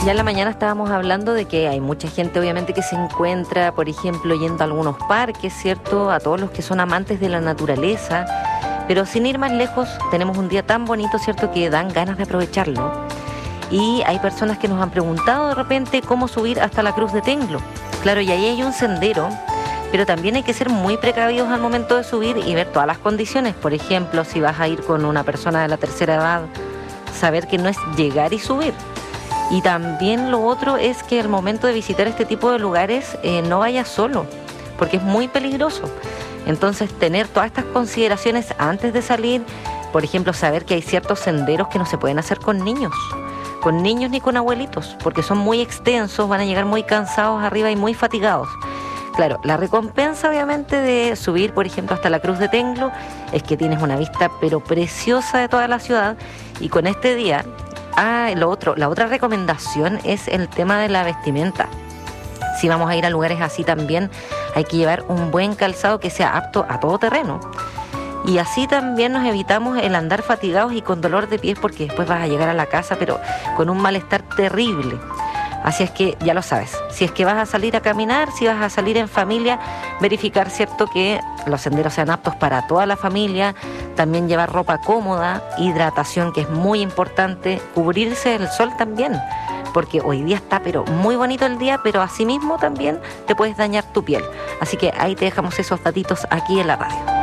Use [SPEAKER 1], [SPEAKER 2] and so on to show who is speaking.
[SPEAKER 1] Ya en la mañana estábamos hablando de que hay mucha gente obviamente que se encuentra, por ejemplo, yendo a algunos parques, ¿cierto? A todos los que son amantes de la naturaleza, pero sin ir más lejos, tenemos un día tan bonito, ¿cierto? Que dan ganas de aprovecharlo. Y hay personas que nos han preguntado de repente cómo subir hasta la Cruz de Tenglo. Claro, y ahí hay un sendero, pero también hay que ser muy precavidos al momento de subir y ver todas las condiciones. Por ejemplo, si vas a ir con una persona de la tercera edad, saber que no es llegar y subir. Y también lo otro es que al momento de visitar este tipo de lugares no vayas solo, porque es muy peligroso. Entonces, tener todas estas consideraciones antes de salir, por ejemplo, saber que hay ciertos senderos que no se pueden hacer con niños ni con abuelitos, porque son muy extensos, van a llegar muy cansados arriba y muy fatigados. Claro, la recompensa obviamente de subir, por ejemplo, hasta la Cruz de Tenglo es que tienes una vista pero preciosa de toda la ciudad, y con este día... la otra recomendación es el tema de la vestimenta. Si vamos a ir a lugares así también, hay que llevar un buen calzado que sea apto a todo terreno. Y así también nos evitamos el andar fatigados y con dolor de pies, porque después vas a llegar a la casa pero con un malestar terrible. Así es que ya lo sabes, si es que vas a salir a caminar, si vas a salir en familia, verificar, cierto, que los senderos sean aptos para toda la familia, también llevar ropa cómoda, hidratación, que es muy importante, cubrirse del sol también, porque hoy día está pero muy bonito el día, pero asimismo también te puedes dañar tu piel. Así que ahí te dejamos esos datitos aquí en la radio.